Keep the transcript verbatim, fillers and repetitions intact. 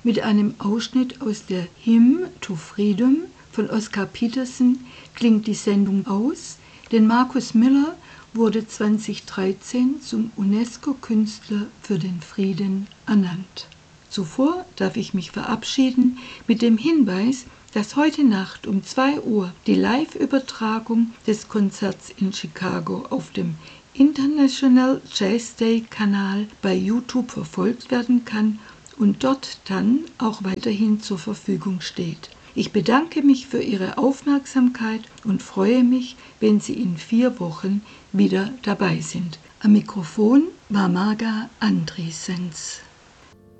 mit einem Ausschnitt aus der Hymn to Freedom von Oscar Peterson klingt die Sendung aus, denn Marcus Miller wurde zweitausenddreizehn zum UNESCO-Künstler für den Frieden ernannt. Zuvor darf ich mich verabschieden mit dem Hinweis, dass heute Nacht um zwei Uhr die Live-Übertragung des Konzerts in Chicago auf dem International Jazz Day Kanal bei YouTube verfolgt werden kann und dort dann auch weiterhin zur Verfügung steht. Ich bedanke mich für Ihre Aufmerksamkeit und freue mich, wenn Sie in vier Wochen wieder dabei sind. Am Mikrofon war Marga Andriessens.